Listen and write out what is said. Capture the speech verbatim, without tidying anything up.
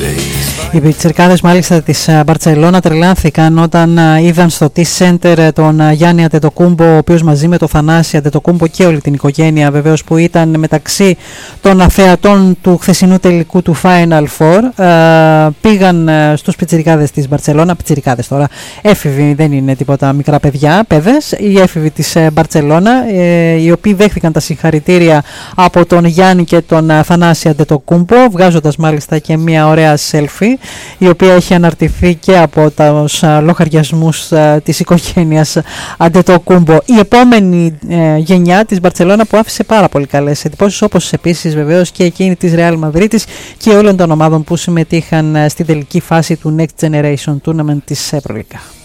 Οι πιτσιρικάδες μάλιστα της Μπαρτσελώνα τρελάθηκαν όταν είδαν στο T-Center τον Γιάννη Αντετοκούμπο, ο οποίος μαζί με τον Θανάση Αντετοκούμπο και όλη την οικογένεια βεβαίως που ήταν μεταξύ των θεατών του χθεσινού τελικού του Final Four, πήγαν στους πιτσιρικάδες της Μπαρτσελώνα, πιτσιρικάδες τώρα, έφηβοι, δεν είναι τίποτα μικρά παιδιά, παιδες, οι έφηβοι της Μπαρτσελώνα, οι οποίοι δέχθηκαν τα συγχαρητήρια από τον Γιάννη και τον Θανάση Αντετοκούμπο, βγάζοντας μάλιστα και μια ωραία selfie, η οποία έχει αναρτηθεί και από τους λογαριασμούς της οικογένειας Αντετοκούμπο. Η επόμενη ε, γενιά της Μπαρτσελώνα που άφησε πάρα πολύ καλές εντυπώσεις, όπως επίσης βεβαίως και εκείνη της Ρεάλ Μαδρίτης και όλων των ομάδων που συμμετείχαν στην τελική φάση του Next Generation Tournament της Ευρωλίγκα.